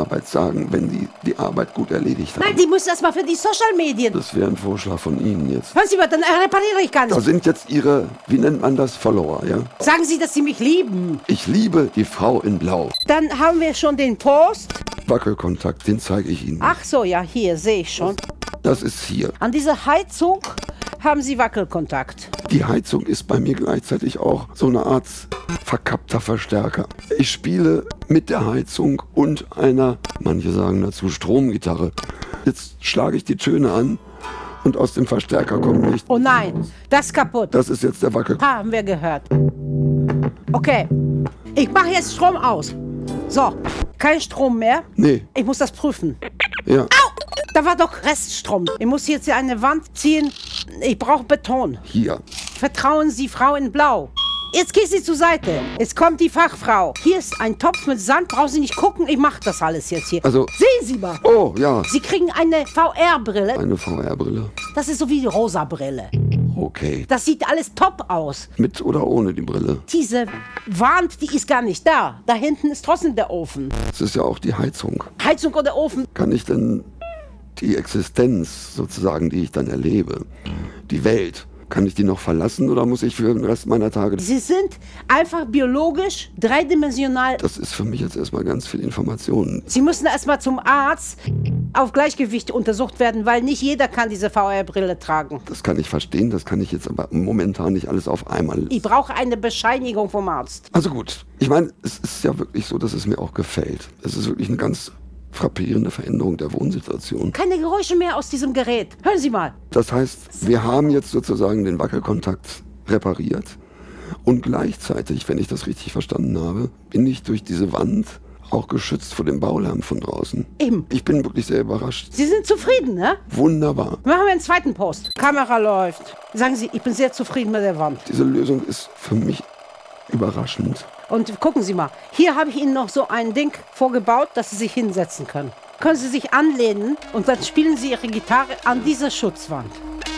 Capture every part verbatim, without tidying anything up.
Arbeit sagen, wenn Sie die Arbeit gut erledigt haben? Nein, die müssen erstmal für die Social-Medien. Das wäre ein Vorschlag von Ihnen jetzt. Hören Sie mal, dann repariere ich gar nicht. Da sind jetzt Ihre, wie nennt man das, Follower, ja? Sagen Sie, dass Sie mich lieben. Ich liebe die Frau in Blau. Dann haben wir schon den Post. Wackelkontakt, den zeige ich Ihnen. Ach so, ja, hier sehe ich schon. Das ist hier. An dieser Heizung haben Sie Wackelkontakt. Die Heizung ist bei mir gleichzeitig auch so eine Art verkappter Verstärker. Ich spiele mit der Heizung und einer, manche sagen dazu, Stromgitarre. Jetzt schlage ich die Töne an und aus dem Verstärker kommt Licht. Oh nein, das ist kaputt. Das ist jetzt der Wackel. Haben wir gehört. Okay, ich mache jetzt Strom aus. So, kein Strom mehr. Nee. Ich muss das prüfen. Ja. Au! Da war doch Reststrom. Ich muss jetzt hier eine Wand ziehen. Ich brauche Beton. Hier. Vertrauen Sie Frau in Blau. Jetzt geht sie zur Seite. Jetzt kommt die Fachfrau. Hier ist ein Topf mit Sand. Brauchen Sie nicht gucken. Ich mache das alles jetzt hier. Also. Sehen Sie mal. Oh, ja. Sie kriegen eine V R-Brille. Eine V R-Brille. Das ist so wie die Rosa-Brille. Okay. Das sieht alles top aus. Mit oder ohne die Brille? Diese Wand, die ist gar nicht da. Da hinten ist trotzdem der Ofen. Das ist ja auch die Heizung. Heizung oder Ofen? Kann ich denn die Existenz sozusagen, die ich dann erlebe, die Welt, kann ich die noch verlassen oder muss ich für den Rest meiner Tage... Sie sind einfach biologisch dreidimensional. Das ist für mich jetzt erstmal ganz viel Information. Sie müssen erstmal zum Arzt auf Gleichgewicht untersucht werden, weil nicht jeder kann diese V R-Brille tragen. Das kann ich verstehen, das kann ich jetzt aber momentan nicht alles auf einmal... Ich brauche eine Bescheinigung vom Arzt. Also gut, ich meine, es ist ja wirklich so, dass es mir auch gefällt. Es ist wirklich eine ganz frappierende Veränderung der Wohnsituation. Keine Geräusche mehr aus diesem Gerät. Hören Sie mal. Das heißt, wir haben jetzt sozusagen den Wackelkontakt repariert und gleichzeitig, wenn ich das richtig verstanden habe, bin ich durch diese Wand auch geschützt vor dem Baulärm von draußen. Eben. Ich bin wirklich sehr überrascht. Sie sind zufrieden, ne? Wunderbar. Machen wir einen zweiten Post. Kamera läuft. Sagen Sie, ich bin sehr zufrieden mit der Wand. Diese Lösung ist für mich überraschend. Und gucken Sie mal, hier habe ich Ihnen noch so ein Ding vorgebaut, dass Sie sich hinsetzen können. Können Sie sich anlehnen und dann spielen Sie Ihre Gitarre an dieser Schutzwand.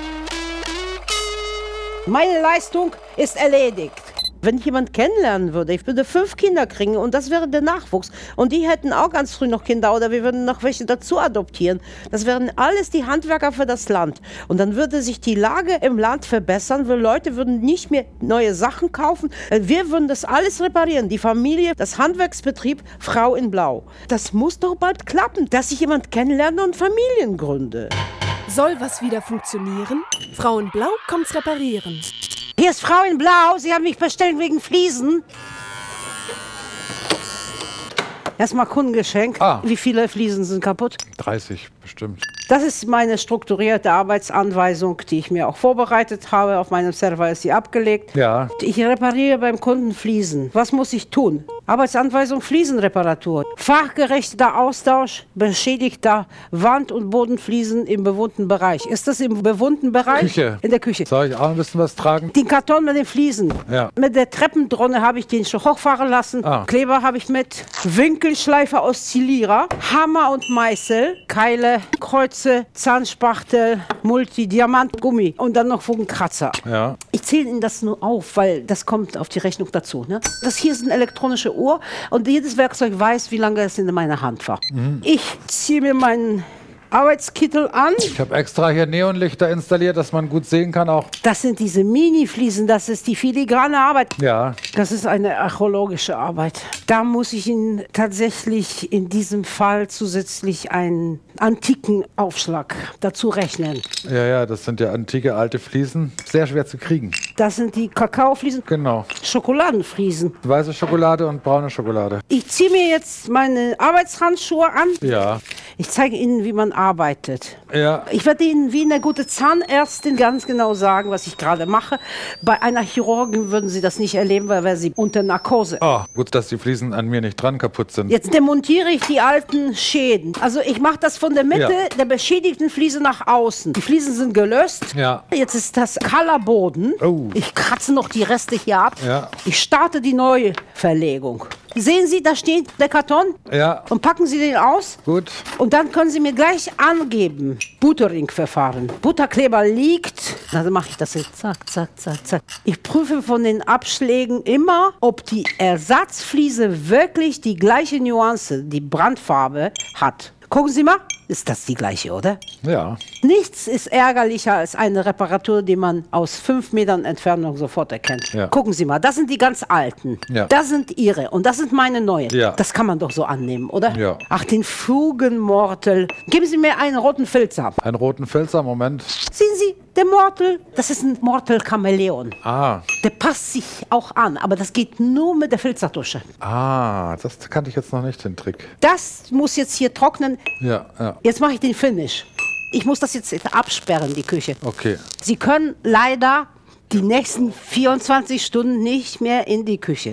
Meine Leistung ist erledigt. Wenn ich jemanden kennenlernen würde, ich würde fünf Kinder kriegen und das wäre der Nachwuchs. Und die hätten auch ganz früh noch Kinder oder wir würden noch welche dazu adoptieren. Das wären alles die Handwerker für das Land. Und dann würde sich die Lage im Land verbessern, weil Leute würden nicht mehr neue Sachen kaufen. Wir würden das alles reparieren. Die Familie, das Handwerksbetrieb, Frau in Blau. Das muss doch bald klappen, dass ich jemanden kennenlerne und Familien gründe. Soll was wieder funktionieren? Frau in Blau kommt's reparieren. Hier ist Frau in Blau. Sie haben mich bestellt wegen Fliesen. Erstmal Kundengeschenk. Ah. Wie viele Fliesen sind kaputt? dreißig bestimmt. Das ist meine strukturierte Arbeitsanweisung, die ich mir auch vorbereitet habe. Auf meinem Server ist sie abgelegt. Ja. Ich repariere beim Kunden Fliesen. Was muss ich tun? Arbeitsanweisung Fliesenreparatur. Fachgerechter Austausch beschädigter Wand- und Bodenfliesen im bewohnten Bereich. Ist das im bewohnten Bereich? Küche. In der Küche. Soll ich auch ein bisschen was tragen? Den Karton mit den Fliesen. Ja. Mit der Treppendronne habe ich den schon hochfahren lassen. Ah. Kleber habe ich mit. Winkelschleifer Oszillierer. Hammer und Meißel. Keile, Kreuze, Zahnspachtel, Multi-Diamant, Gummi. Und dann noch Fugenkratzer. Ja. Ich zähle Ihnen das nur auf, weil das kommt auf die Rechnung dazu. Ne? Das hier ist eine elektronische Uhr und jedes Werkzeug weiß, wie lange es in meiner Hand war. Mhm. Ich ziehe mir meinen Arbeitskittel an. Ich habe extra hier Neonlichter installiert, dass man gut sehen kann auch. Das sind diese Mini-Fliesen, das ist die filigrane Arbeit. Ja. Das ist eine archäologische Arbeit. Da muss ich Ihnen tatsächlich in diesem Fall zusätzlich einen antiken Aufschlag dazu rechnen. Ja, ja, das sind ja antike alte Fliesen. Sehr schwer zu kriegen. Das sind die Kakaofliesen. Genau. Schokoladenfliesen. Weiße Schokolade und braune Schokolade. Ich ziehe mir jetzt meine Arbeitshandschuhe an. Ja. Ich zeige Ihnen, wie man arbeitet. Ja. Ich werde Ihnen wie eine gute Zahnärztin ganz genau sagen, was ich gerade mache. Bei einer Chirurgin würden Sie das nicht erleben, weil wäre sie unter Narkose. Oh, gut, dass die Fliesen an mir nicht dran kaputt sind. Jetzt demontiere ich die alten Schäden. Also ich mache das von der Mitte Ja. der beschädigten Fliese nach außen. Die Fliesen sind gelöst. Ja. Jetzt ist das Colorboden. Oh. Ich kratze noch die Reste hier ab. Ja. Ich starte die neue Verlegung. Sehen Sie, da steht der Karton. Ja, Und packen Sie den aus. gut. Und dann können Sie mir gleich angeben. Buttering-Verfahren. Butterkleber liegt. Na, dann mache ich das jetzt. Zack, zack, zack, zack. Ich prüfe von den Abschlägen immer, ob die Ersatzfliese wirklich die gleiche Nuance, die Brandfarbe hat. Gucken Sie mal. Ist das die gleiche, oder? Ja. Nichts ist ärgerlicher als eine Reparatur, die man aus fünf Metern Entfernung sofort erkennt. Ja. Gucken Sie mal, das sind die ganz alten. Ja. Das sind Ihre und das sind meine neuen. Ja. Das kann man doch so annehmen, oder? Ja. Ach, den Fugenmortel. Geben Sie mir einen roten Filzer. Einen roten Filzer, Moment. Sehen Sie, der Mortel, das ist ein Mortel-Chamäleon. Ah, Der passt sich auch an, aber das geht nur mit der Filzertusche. ah, das kannte ich jetzt noch nicht, den Trick. Das muss jetzt hier trocknen. Ja, ja, Jetzt mache ich den Finish. Ich muss das jetzt absperren, die Küche. okay. Sie können leider die nächsten vierundzwanzig Stunden nicht mehr in die Küche.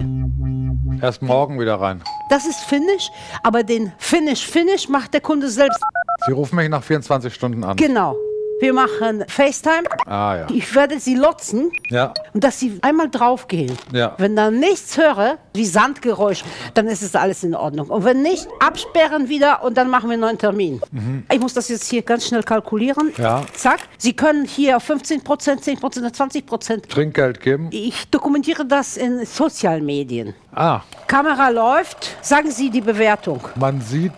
Erst morgen wieder rein. Das ist Finish, aber den Finish-Finish macht der Kunde selbst. Sie rufen mich nach vierundzwanzig Stunden an. Genau. Wir machen FaceTime. Ah, ja. Ich werde Sie lotzen Ja, und dass Sie einmal draufgehen. Ja. Wenn da nichts höre, wie Sandgeräusch, dann ist es alles in Ordnung. Und wenn nicht, absperren wieder und dann machen wir einen neuen Termin. Ich muss das jetzt hier ganz schnell kalkulieren. Ja. Zack. Sie können hier fünfzehn Prozent, zehn Prozent, zwanzig Prozent. Trinkgeld geben. Ich dokumentiere das in Sozialmedien. Ah, Kamera läuft. Sagen Sie die Bewertung. man sieht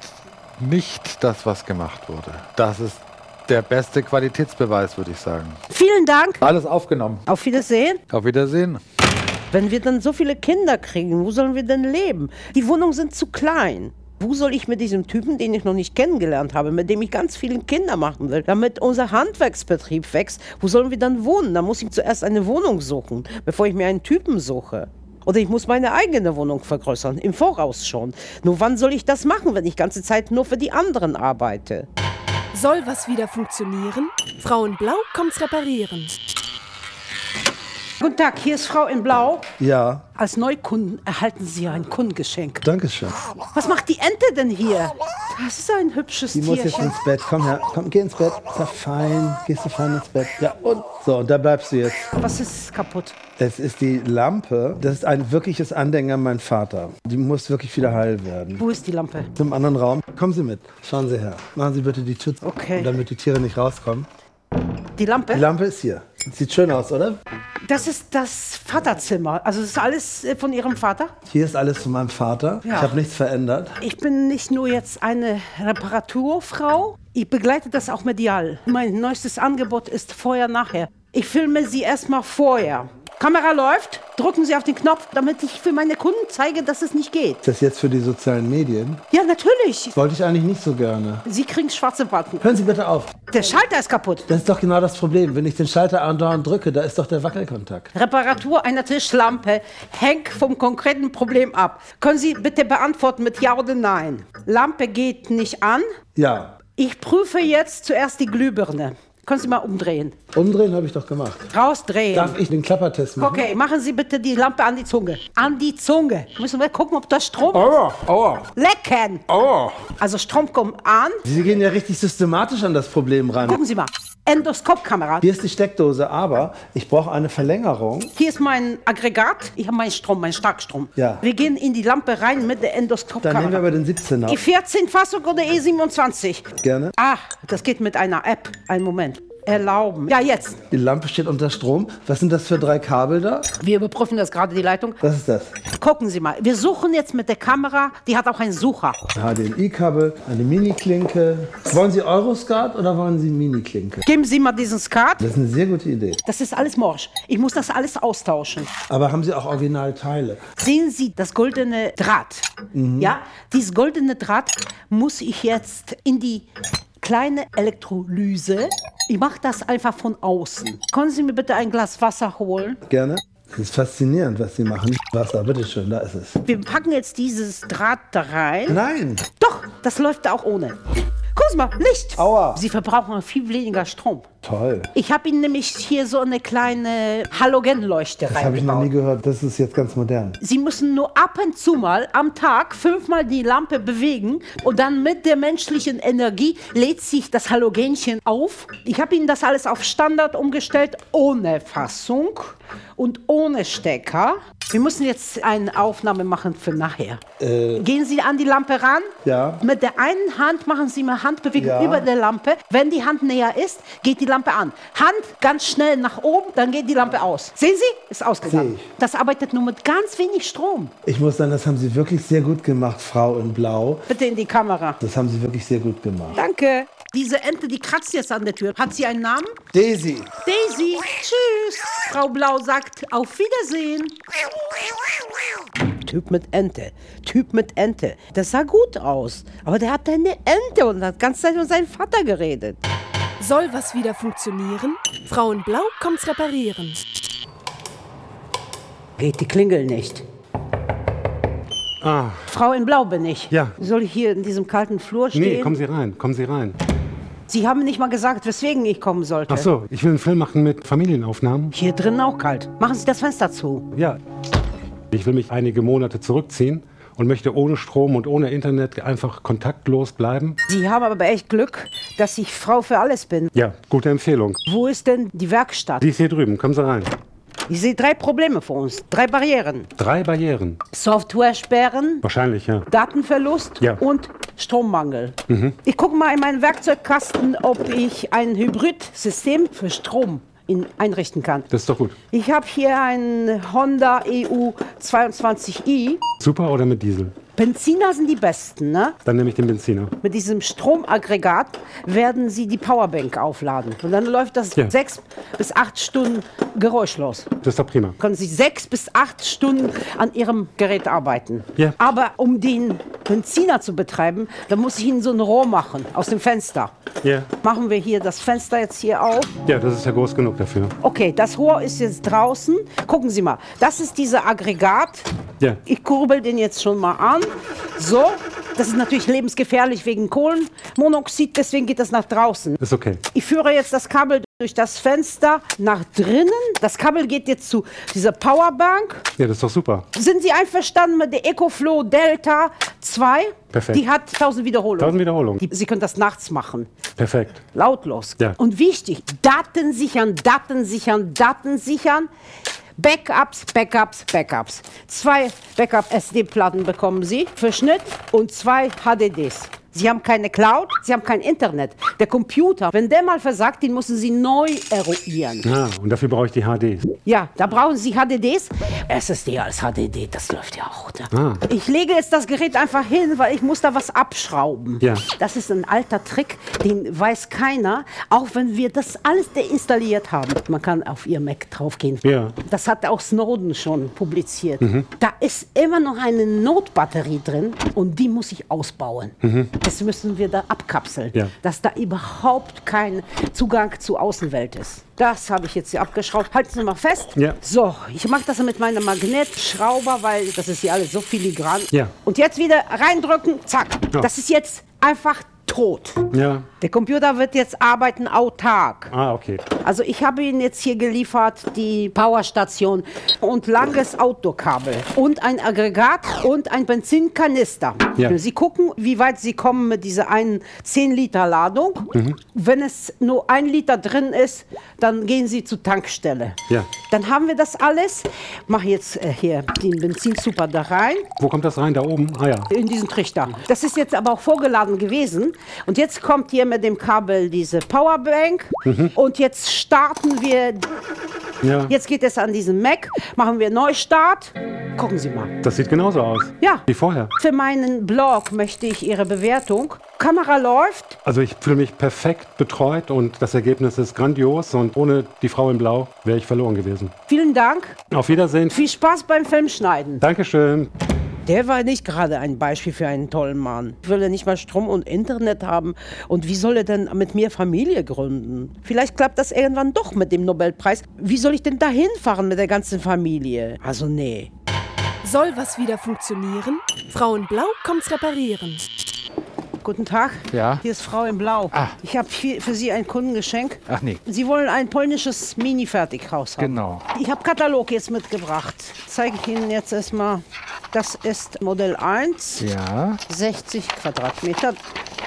nicht das, was gemacht wurde. Das ist der beste Qualitätsbeweis, würde ich sagen. Vielen Dank. Alles aufgenommen. Auf Wiedersehen. Auf Wiedersehen. Wenn wir dann so viele Kinder kriegen, wo sollen wir denn leben? Die Wohnungen sind zu klein. Wo soll ich mit diesem Typen, den ich noch nicht kennengelernt habe, mit dem ich ganz viele Kinder machen will, damit unser Handwerksbetrieb wächst, wo sollen wir dann wohnen? Da muss ich zuerst eine Wohnung suchen, bevor ich mir einen Typen suche. Oder ich muss meine eigene Wohnung vergrößern, im Voraus schon. Nur wann soll ich das machen, wenn ich die ganze Zeit nur für die anderen arbeite? Soll was wieder funktionieren? Frau in Blau kommt's reparieren. Guten Tag, hier ist Frau in Blau. Ja, Als Neukunden erhalten Sie ein Kundengeschenk. danke schön. Was macht die Ente denn hier? Das ist ein hübsches Die muss jetzt Tierchen. ins Bett. Komm her, komm, geh ins Bett. Ist ja fein. Gehst du fein ins Bett. Ja, und so, und da bleibst du jetzt. Was ist kaputt? Es ist die Lampe. Das ist ein wirkliches Andenken an meinen Vater. Die muss wirklich wieder heil werden. Wo ist die Lampe? Zum anderen Raum. Kommen Sie mit. Schauen Sie her. Machen Sie bitte die Tür zu, Okay. damit die Tiere nicht rauskommen. Die Lampe? Die Lampe ist hier. Sieht schön aus, oder? Das ist das Vaterzimmer. Also das ist alles äh, von Ihrem Vater? Hier ist alles von meinem Vater. Ja. Ich habe nichts verändert. Ich bin nicht nur jetzt eine Reparaturfrau, ich begleite das auch medial. Mein neuestes Angebot ist vorher-nachher. Ich filme Sie erstmal vorher. Kamera läuft, drücken Sie auf den Knopf, damit ich für meine Kunden zeige, dass es nicht geht. Ist das jetzt für die sozialen Medien? Ja, natürlich. Das wollte ich eigentlich nicht so gerne. Sie kriegen schwarze Balken. Hören Sie bitte auf. Der Schalter ist kaputt. Das ist doch genau das Problem. Wenn ich den Schalter andauernd drücke, da ist doch der Wackelkontakt. Reparatur einer Tischlampe hängt vom konkreten Problem ab. Können Sie bitte beantworten mit Ja oder Nein? Lampe geht nicht an. Ja. Ich prüfe jetzt zuerst die Glühbirne. Können Sie mal umdrehen? Umdrehen habe ich doch gemacht. Rausdrehen. Darf ich den Klappertest machen? Okay, machen Sie bitte die Lampe an die Zunge. An die Zunge. Müssen wir gucken, ob da Strom ist. Aua, aua, Lecken. aua. Also Strom kommt an. Sie gehen ja richtig systematisch an das Problem ran. Gucken Sie mal. Endoskopkamera. Hier ist die Steckdose, aber ich brauche eine Verlängerung. Hier ist mein Aggregat. Ich habe meinen Strom, meinen Starkstrom. Ja. Wir gehen in die Lampe rein mit der Dann nehmen wir Endoskopkamera. aber den siebzehner. E vierzehn Fassung oder E siebenundzwanzig? Gerne. Ach, das geht mit einer App. Einen Moment. Erlauben. Ja, jetzt. Die Lampe steht unter Strom. Was sind das für drei Kabel da? Wir überprüfen das gerade, die Leitung. Was ist das? Gucken Sie mal. Wir suchen jetzt mit der Kamera. Die hat auch einen Sucher. Ein H D M I-Kabel, eine Mini-Klinke. Wollen Sie Euroskat oder wollen Sie Mini-Klinke? Geben Sie mal diesen Skat. Das ist eine sehr gute Idee. Das ist alles morsch. Ich muss das alles austauschen. Aber haben Sie auch Originalteile? Sehen Sie das goldene Draht? Ja, dieses goldene Draht muss ich jetzt in die kleine Elektrolyse. Ich mache das einfach von außen. Können Sie mir bitte ein Glas Wasser holen? Gerne. Das ist faszinierend, was Sie machen. Wasser, bitteschön, da ist es. Wir packen jetzt dieses Draht da rein. Nein! Doch, das läuft auch ohne. Gucken Sie mal, Licht. Aua. Sie verbrauchen viel weniger Strom. Toll. Ich habe Ihnen nämlich hier so eine kleine Halogenleuchte Das habe ich noch nie reingebaut. gehört. Das ist jetzt ganz modern. Sie müssen nur ab und zu mal am Tag fünfmal die Lampe bewegen und dann mit der menschlichen Energie lädt sich das Halogenchen auf. Ich habe Ihnen das alles auf Standard umgestellt, ohne Fassung und ohne Stecker. Wir müssen jetzt eine Aufnahme machen für nachher. Äh, Gehen Sie an die Lampe ran. Ja. Mit der einen Hand machen Sie mal Handbewegung Ja. über der Lampe. Wenn die Hand näher ist, geht die Lampe an. Hand ganz schnell nach oben, dann geht die Lampe aus. Sehen Sie? Ist ausgegangen. Sehe ich. Das arbeitet nur mit ganz wenig Strom. ich muss sagen, das haben Sie wirklich sehr gut gemacht, Frau in Blau. Bitte in die Kamera. Das haben Sie wirklich sehr gut gemacht. Danke. Diese Ente, die kratzt jetzt an der Tür. Hat sie einen Namen? Daisy. Daisy. Tschüss. Frau Blau sagt auf Wiedersehen. Typ mit Ente. Typ mit Ente. Das sah gut aus. Aber der hat eine Ente und hat die ganze Zeit mit seinem Vater geredet. Soll was wieder funktionieren? Frau in Blau kommt's reparieren. Geht die Klingel nicht. Ah, Frau in Blau bin ich. Ja. Soll ich hier in diesem kalten Flur stehen? nee, kommen Sie rein, kommen Sie rein. Sie haben nicht mal gesagt, weswegen ich kommen sollte. Ach so, ich will einen Film machen mit Familienaufnahmen. Hier drinnen auch kalt. Machen Sie das Fenster zu. Ja. Ich will mich einige Monate zurückziehen und möchte ohne Strom und ohne Internet einfach kontaktlos bleiben. Sie haben aber echt Glück, dass ich Frau für alles bin. Ja, gute Empfehlung. Wo ist denn die Werkstatt? Die ist hier drüben, kommen Sie rein. Ich sehe drei Probleme vor uns, drei Barrieren. Drei Barrieren. Software-Sperren, Wahrscheinlich, ja. Datenverlust Ja. und Strommangel. Ich gucke mal in meinen Werkzeugkasten, ob ich ein Hybridsystem für Strom in, einrichten kann. Das ist doch gut. Ich habe hier einen Honda E U zweiundzwanzig i. Super oder mit Diesel? Benziner sind die besten, ne? Dann nehme ich den Benziner. Mit diesem Stromaggregat werden Sie die Powerbank aufladen. Und dann läuft das Ja. sechs bis acht Stunden geräuschlos. Das ist doch prima. Können Sie sechs bis acht Stunden an Ihrem Gerät arbeiten. Ja. Aber um den Benziner zu betreiben, dann muss ich Ihnen so ein Rohr machen aus dem Fenster. Ja. Machen wir hier das Fenster jetzt hier auf. Ja, das ist ja groß genug dafür. Okay, das Rohr ist jetzt draußen. Gucken Sie mal, das ist dieser Aggregat. Ja. Ich kurbel den jetzt schon mal an. So, das ist natürlich lebensgefährlich wegen Kohlenmonoxid, deswegen geht das nach draußen. Ist okay. Ich führe jetzt das Kabel durch das Fenster nach drinnen. Das Kabel geht jetzt zu dieser Powerbank. Ja, das ist doch super. Sind Sie einverstanden mit der EcoFlow Delta zwei? Perfekt. Die hat tausend Wiederholungen. Tausend Wiederholungen. Die, Sie können das nachts machen. Perfekt. Lautlos. Ja. Und wichtig, Daten sichern, Daten sichern, Daten sichern. Backups, Backups, Backups. Zwei Backup-S D-Platten bekommen Sie für Schnitt und zwei H D Ds. Sie haben keine Cloud, Sie haben kein Internet. Der Computer, wenn der mal versagt, den müssen Sie neu eruieren. Ah, und dafür brauche ich die H Ds. Ja, da brauchen Sie H D Ds. S S D als H D D, das läuft ja auch. Ne? Ah. Ich lege jetzt das Gerät einfach hin, weil ich muss da was abschrauben. Ja. Das ist ein alter Trick, den weiß keiner, auch wenn wir das alles deinstalliert haben. Man kann auf Ihr Mac draufgehen. Ja. Das hat auch Snowden schon publiziert. Da ist immer noch eine Notbatterie drin und die muss ich ausbauen. Das müssen wir da abkapseln, Ja. dass da überhaupt kein Zugang zur Außenwelt ist. Das habe ich jetzt hier abgeschraubt. Halten Sie mal fest. Ja. So, ich mache das mit meinem Magnetschrauber, weil das ist hier alles so filigran. Ja. Und jetzt wieder reindrücken, zack. Ja. Das ist jetzt einfach tot. Ja. Der Computer wird jetzt arbeiten autark. Ah, okay. Also ich habe Ihnen jetzt hier geliefert die Powerstation und langes Outdoor-Kabel und ein Aggregat und ein Benzinkanister. Ja. Sie gucken, wie weit Sie kommen mit dieser einen zehn Liter Ladung. Mhm. Wenn es nur ein Liter drin ist, dann gehen Sie zur Tankstelle. Ja. Dann haben wir das alles. Mache jetzt äh, hier den Benzinsuper da rein. Wo kommt das rein? Da oben? Ah ja. In diesen Trichter. Das ist jetzt aber auch vorgeladen gewesen. Und jetzt kommt hier mit dem Kabel diese Powerbank. Und jetzt starten wir. Ja. Jetzt geht es an diesen Mac. Machen wir Neustart. Gucken Sie mal. Das sieht genauso aus. Ja. Wie vorher. Für meinen Blog möchte ich Ihre Bewertung. Kamera läuft. Also ich fühle mich perfekt betreut und das Ergebnis ist grandios und ohne die Frau in Blau wäre ich verloren gewesen. Vielen Dank. Auf Wiedersehen. Viel Spaß beim Filmschneiden. Dankeschön. Der war nicht gerade ein Beispiel für einen tollen Mann. Will er nicht mal Strom und Internet haben? Und wie soll er denn mit mir Familie gründen? Vielleicht klappt das irgendwann doch mit dem Nobelpreis. Wie soll ich denn da hinfahren mit der ganzen Familie? Also nee. Soll was wieder funktionieren? Frau in Blau kommt's reparieren. Guten Tag. Ja? Hier ist Frau in Blau. Ah. Ich habe für Sie ein Kundengeschenk. Ach nee. Sie wollen ein polnisches Mini-Fertighaus haben. Genau. Ich habe Katalog jetzt mitgebracht. Zeige ich Ihnen jetzt erstmal. Das ist Modell eins. Ja. sechzig Quadratmeter.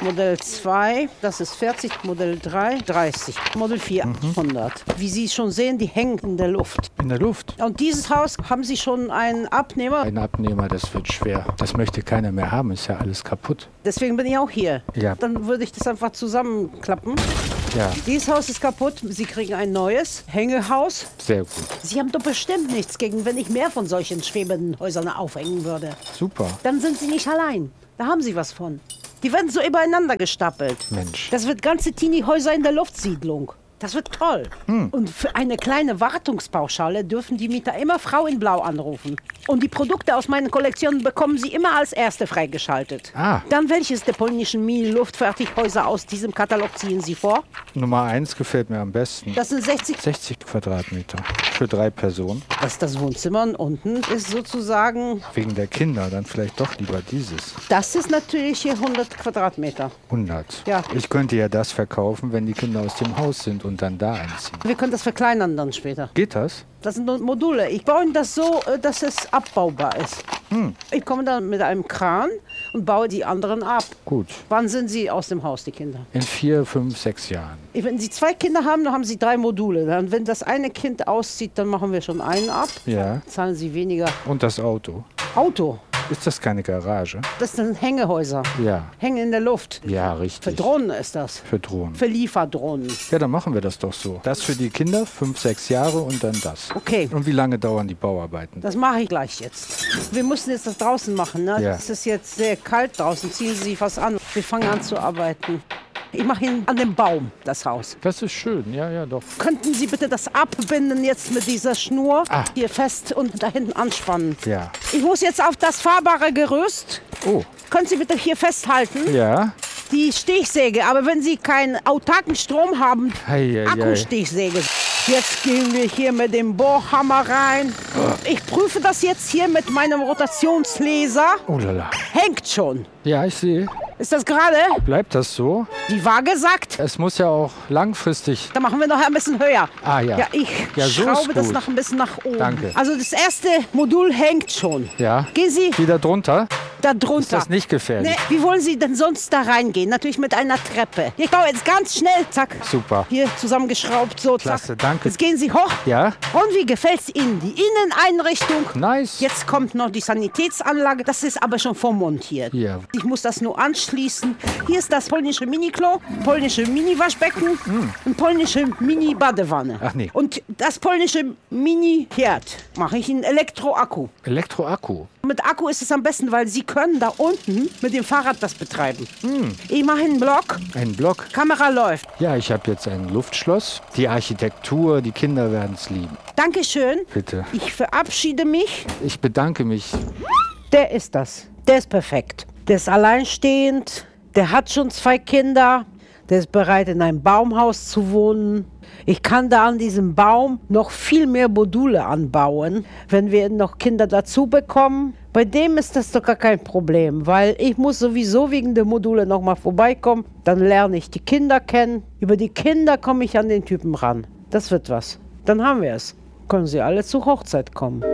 Modell zwei, das ist vierzig, Modell drei, dreißig, Modell vier, hundert. Wie Sie schon sehen, die hängen in der Luft. In der Luft? Und dieses Haus, haben Sie schon einen Abnehmer? Ein Abnehmer, das wird schwer. Das möchte keiner mehr haben, ist ja alles kaputt. Deswegen bin ich auch hier. Ja. Dann würde ich das einfach zusammenklappen. Ja, Dieses Haus ist kaputt, Sie kriegen ein neues Hängehaus. sehr gut. Sie haben doch bestimmt nichts gegen, wenn ich mehr von solchen schwebenden Häusern aufhängen würde. Super. Dann sind Sie nicht allein. Da haben Sie was von. Die werden so übereinander gestapelt. Mensch. Das wird ganze Teenie-Häuser in der Luftsiedlung. Das wird toll. Hm. Und für eine kleine Wartungspauschale dürfen die Mieter immer Frau in Blau anrufen. Und die Produkte aus meinen Kollektionen bekommen sie immer als erste freigeschaltet. Ah. Dann welches der polnischen Mini-Luftfertighäuser aus diesem Katalog ziehen Sie vor? Nummer eins gefällt mir am besten. Das sind sechzig. sechzig Quadratmeter für drei Personen. Das ist das Wohnzimmer und unten ist sozusagen, Wegen der Kinder dann vielleicht doch lieber dieses. das ist natürlich hier hundert Quadratmeter. hundert. Ja. Ich könnte ja das verkaufen, wenn die Kinder aus dem Haus sind und dann da einziehen. Wir können das verkleinern dann später. Geht das? Das sind nur Module. Ich baue das so, äh, dass es abbaubar ist. Hm. Ich komme dann mit einem Kran und baue die anderen ab. Gut. Wann sind Sie aus dem Haus, die Kinder? In vier, fünf, sechs Jahren. Wenn Sie zwei Kinder haben, dann haben Sie drei Module. Dann, wenn das eine Kind auszieht, dann machen wir schon einen ab. Ja. Zahlen Sie weniger. Und das Auto. Auto, Ist das keine Garage? das sind Hängehäuser. Ja. Hängen in der Luft. Ja, Für richtig. Drohnen ist das. Für Drohnen. Für Lieferdrohnen. Ja, dann machen wir das doch so. Das für die Kinder, fünf, sechs Jahre und dann das. Okay. Und wie lange dauern die Bauarbeiten? Das mache ich gleich jetzt. Wir müssen jetzt das draußen machen. Ne? Ja. Es ist jetzt sehr kalt draußen. Ziehen Sie sich was an. Wir fangen an zu arbeiten. Ich mache Ihnen an dem Baum das Haus. Das ist schön, ja, ja, doch. Könnten Sie bitte das abbinden jetzt mit dieser Schnur Ah. hier fest und da hinten anspannen? Ja. Ich muss jetzt auf das fahrbare Gerüst. Oh, Können Sie bitte hier festhalten? ja. Die Stichsäge. Aber wenn Sie keinen autarken Strom haben, Hei, hei, hei. Akkustichsäge. Jetzt gehen wir hier mit dem Bohrhammer rein. Ich prüfe das jetzt hier mit meinem Rotationslaser. Oh lala. Hängt schon. Ja, ich sehe. Ist das gerade? Bleibt das so? Die Waage sagt, Es muss ja auch langfristig. da machen wir noch ein bisschen höher. Ah, ja. Ja, ich Ja, so schraube ist das gut. noch ein bisschen nach oben. Danke. Also das erste Modul hängt schon. Ja. Gehen Sie Wieder drunter? da drunter. Ist das nicht gefährlich? Nee, wie wollen Sie denn sonst da reingehen? Natürlich mit einer Treppe. Ich baue jetzt ganz schnell. Zack. Super. Hier zusammengeschraubt. So, zack. Klasse, danke. Jetzt gehen Sie hoch. Ja? Und wie gefällt's Ihnen? Die Inneneinrichtung. Nice. Jetzt kommt noch die Sanitätsanlage. Das ist aber schon vormontiert. Ja. Ich muss das nur anschließen. Hier ist das polnische Mini-Klo, polnische Mini-Waschbecken und polnische Mini-Badewanne. Ach nee. Und das polnische Mini-Herd mache ich in Elektroakku. Elektroakku. Mit Akku ist es am besten, weil Sie können da unten mit dem Fahrrad das betreiben. Ich mache einen Block, Ein Block. Kamera läuft. Ja, ich habe jetzt ein Luftschloss. Die Architektur, die Kinder werden es lieben. Dankeschön. Bitte. Ich verabschiede mich. Ich bedanke mich. Der ist das. Der ist perfekt. Der ist alleinstehend. Der hat schon zwei Kinder. Der ist bereit, in einem Baumhaus zu wohnen. Ich kann da an diesem Baum noch viel mehr Module anbauen, wenn wir noch Kinder dazu bekommen. Bei dem ist das doch gar kein Problem, weil ich muss sowieso wegen der Module noch mal vorbeikommen. Dann lerne ich die Kinder kennen. Über die Kinder komme ich an den Typen ran. Das wird was. Dann haben wir es. Können Sie alle zur Hochzeit kommen.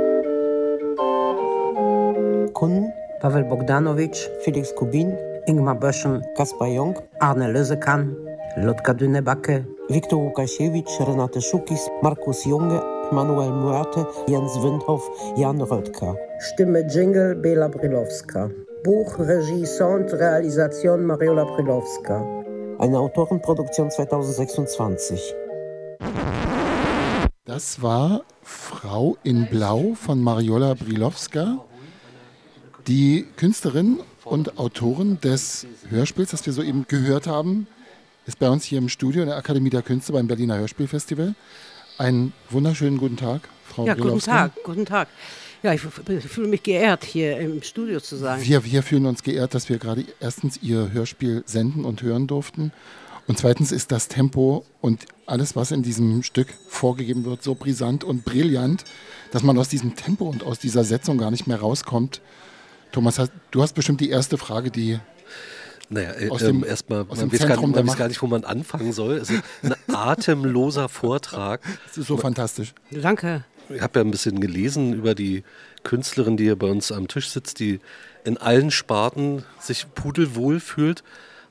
Kunden: Paweł Bogdanowicz, Felix Kubin, Ingmar Böschen, Kaspar Jung, Arne Lösekan, Lotka Dünebacke, Viktor Łukasiewicz, Renate Schukis, Markus Junge, Manuel Muerte, Jens Windhoff, Jan Röttger. Stimme Jingle Bela Brylowska. Buch, Regie, Sound, Realisation Mariola Brylowska. Eine Autorenproduktion zweitausendsechsundzwanzig. Das war Frau in Blau von Mariola Brylowska, die Künstlerin und Autorin des Hörspiels, das wir soeben gehört haben, ist bei uns hier im Studio in der Akademie der Künste beim Berliner Hörspielfestival. Einen wunderschönen guten Tag, Frau Ja, Brylowska. guten Tag, guten Tag. Ja, ich f- ich fühle mich geehrt, hier im Studio zu sein. Wir, wir fühlen uns geehrt, dass wir gerade erstens Ihr Hörspiel senden und hören durften. Und zweitens ist das Tempo und alles, was in diesem Stück vorgegeben wird, so brisant und brillant, dass man aus diesem Tempo und aus dieser Setzung gar nicht mehr rauskommt. Thomas, hast- du hast bestimmt die erste Frage, die Naja, äh, aus dem- ähm, erstmal, aus man dem weiß, gar, Zentrum man der weiß Macht. gar nicht, wo man anfangen soll. Es ist ein atemloser Vortrag. das ist so fantastisch. Danke. Ich habe ja ein bisschen gelesen über die Künstlerin, die hier bei uns am Tisch sitzt, die in allen Sparten sich pudelwohl fühlt.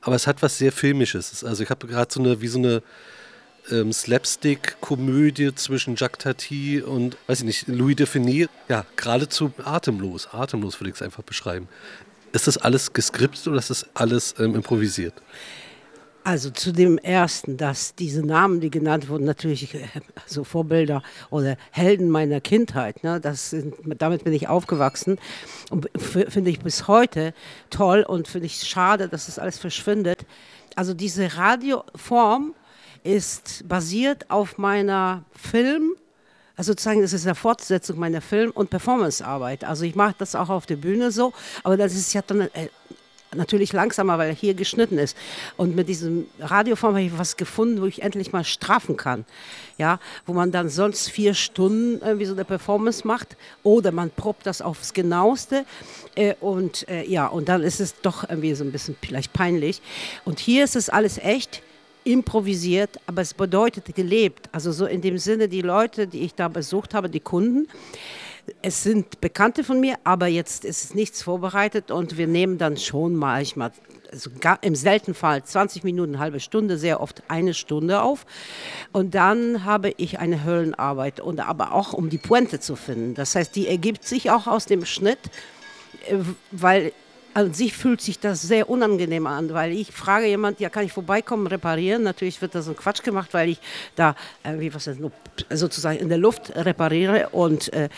aber es hat was sehr Filmisches. Also ich habe gerade so eine, wie so eine ähm, Slapstick-Komödie zwischen Jacques Tati und, weiß ich nicht, Louis Define. Ja, geradezu atemlos. Atemlos würde ich es einfach beschreiben. Ist das alles geskriptet oder ist das alles ähm, improvisiert? Also zu dem ersten, dass diese Namen, die genannt wurden, natürlich äh, so Vorbilder oder Helden meiner Kindheit, ne, das sind, damit bin ich aufgewachsen und f- finde ich bis heute toll und finde ich schade, dass das alles verschwindet. Also diese Radioform ist basiert auf meiner Film, also sozusagen, das ist eine Fortsetzung meiner Film- und Performancearbeit. Also ich mache das auch auf der Bühne so, aber das ist ja dann äh, natürlich langsamer, weil hier geschnitten ist. Und mit diesem Radioform habe ich was gefunden, wo ich endlich mal straffen kann. Ja, wo man dann sonst vier Stunden irgendwie so eine Performance macht oder man probt das aufs Genaueste. Äh, und äh, ja, und dann ist es doch irgendwie so ein bisschen vielleicht peinlich. Und hier ist es alles echt improvisiert, aber es bedeutet gelebt. Also so in dem Sinne, die Leute, die ich da besucht habe, die Kunden, es sind Bekannte von mir, aber jetzt ist es nichts vorbereitet und wir nehmen dann schon manchmal, also im seltenen Fall zwanzig Minuten, eine halbe Stunde, sehr oft eine Stunde auf. Und dann habe ich eine Höllenarbeit, und aber auch um die Pointe zu finden. Das heißt, die ergibt sich auch aus dem Schnitt, weil an sich fühlt sich das sehr unangenehm an, weil ich frage jemand, ja, kann ich vorbeikommen, reparieren? Natürlich wird da so ein Quatsch gemacht, weil ich da irgendwie was sozusagen in der Luft repariere und äh,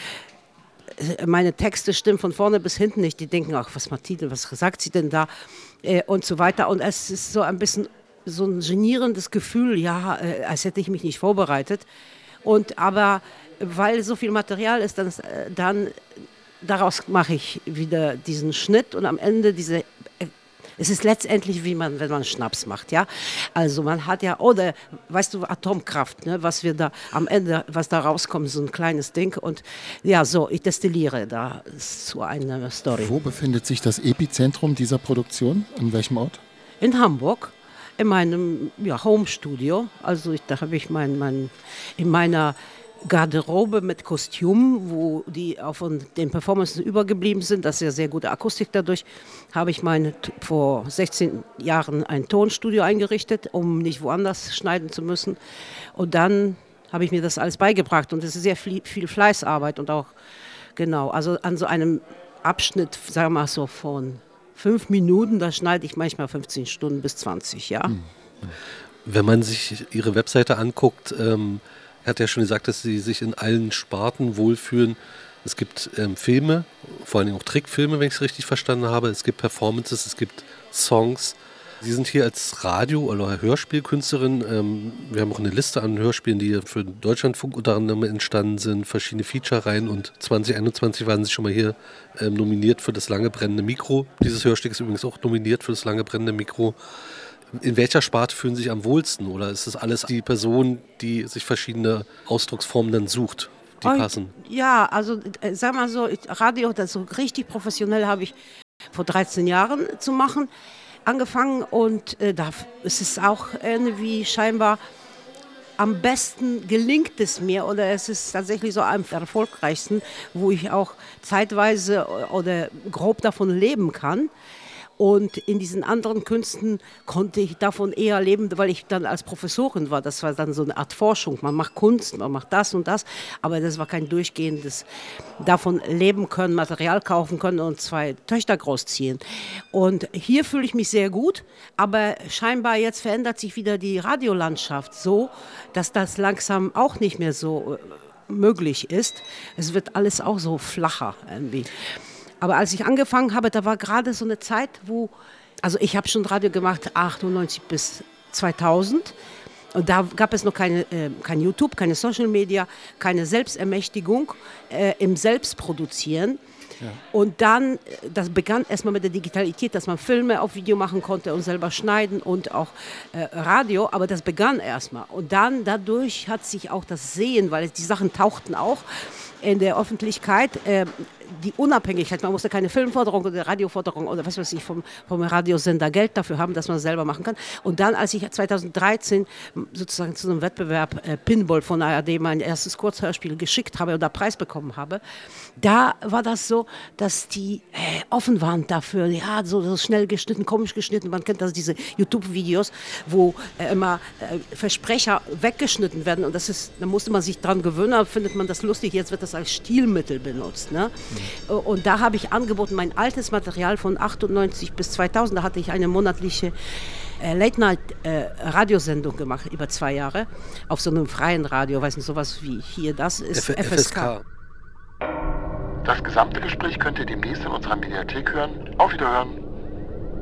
meine Texte stimmen von vorne bis hinten nicht. Die denken, ach, was macht die denn, was sagt sie denn da äh, und so weiter. Und es ist so ein bisschen so ein genierendes Gefühl, ja, äh, als hätte ich mich nicht vorbereitet. Und aber weil so viel Material ist, dann, äh, dann daraus mache ich wieder diesen Schnitt und am Ende diese, äh, es ist letztendlich wie man, wenn man Schnaps macht, ja. Also man hat ja, oder, weißt du, Atomkraft, ne, was wir da am Ende, was da rauskommt, so ein kleines Ding und ja, so, ich destilliere da zu einer Story. Wo befindet sich das Epizentrum dieser Produktion? An welchem Ort? In Hamburg, in meinem ja, Home-Studio. Also ich, da habe ich mein, mein, in meiner Garderobe mit Kostümen, wo die auch von den Performances übergeblieben sind. Das ist ja sehr gute Akustik dadurch. Habe ich meine, vor sechzehn Jahren ein Tonstudio eingerichtet, um nicht woanders schneiden zu müssen. Und dann habe ich mir das alles beigebracht. Und es ist sehr viel, viel Fleißarbeit und auch, genau, also an so einem Abschnitt, sagen wir mal so von fünf Minuten, da schneide ich manchmal fünfzehn Stunden bis zwanzig, ja. Wenn man sich Ihre Webseite anguckt, ähm er hat ja schon gesagt, dass Sie sich in allen Sparten wohlfühlen. Es gibt ähm, Filme, vor allem auch Trickfilme, wenn ich es richtig verstanden habe. Es gibt Performances, es gibt Songs. Sie sind hier als Radio- oder Hörspielkünstlerin. Ähm, wir haben auch eine Liste an Hörspielen, die für Deutschlandfunk unter anderem entstanden sind, verschiedene Feature-Reihen. Und zwanzig einundzwanzig waren Sie schon mal hier ähm, nominiert für das lange brennende Mikro. Dieses Hörstück ist übrigens auch nominiert für das lange brennende Mikro. In welcher Sparte fühlen Sie sich am wohlsten? Oder ist das alles die Person, die sich verschiedene Ausdrucksformen dann sucht, die oh, passen? Ja, also äh, sag mal so, Radio, das so richtig professionell habe ich vor dreizehn Jahren zu machen, angefangen. Und äh, da ist es auch irgendwie scheinbar am besten gelingt es mir oder es ist tatsächlich so am erfolgreichsten, wo ich auch zeitweise oder grob davon leben kann. Und in diesen anderen Künsten konnte ich davon eher leben, weil ich dann als Professorin war. Das war dann so eine Art Forschung. Man macht Kunst, man macht das und das, aber das war kein durchgehendes davon leben können, Material kaufen können und zwei Töchter großziehen. Und hier fühle ich mich sehr gut, aber scheinbar jetzt verändert sich wieder die Radiolandschaft so, dass das langsam auch nicht mehr so möglich ist. Es wird alles auch so flacher irgendwie. Aber als ich angefangen habe, da war gerade so eine Zeit, wo, also ich habe schon Radio gemacht, achtundneunzig bis zweitausend. Und da gab es noch keine, äh, kein YouTube, keine Social Media, keine Selbstermächtigung äh, im Selbstproduzieren. Ja. Und dann, das begann erstmal mit der Digitalität, dass man Filme auf Video machen konnte und selber schneiden und auch äh, Radio, aber das begann erstmal. Und dann dadurch hat sich auch das Sehen, weil die Sachen tauchten auch in der Öffentlichkeit, äh, die Unabhängigkeit. Man musste keine Filmförderung oder Radioförderung oder was weiß ich vom, vom Radiosender Geld dafür haben, dass man es selber machen kann. Und dann, als ich zweitausenddreizehn sozusagen zu einem Wettbewerb äh, Pinball von A R D mein erstes Kurzhörspiel geschickt habe oder Preis bekommen habe, da war das so, dass die äh, offen waren dafür. Ja, so, so schnell geschnitten, komisch geschnitten. Man kennt das, diese YouTube-Videos, wo äh, immer äh, Versprecher weggeschnitten werden. Und das ist, da musste man sich dran gewöhnen, da findet man das lustig. Jetzt wird das als Stilmittel benutzt. Ne? Mhm. Und da habe ich angeboten, mein altes Material von achtundneunzig bis zweitausend, da hatte ich eine monatliche äh, Late-Night-Radiosendung äh, gemacht, über zwei Jahre, auf so einem freien Radio, weiß nicht, sowas wie hier, das ist F- F S K. Das gesamte Gespräch könnt ihr demnächst in unserer Mediathek hören. Auf Wiederhören.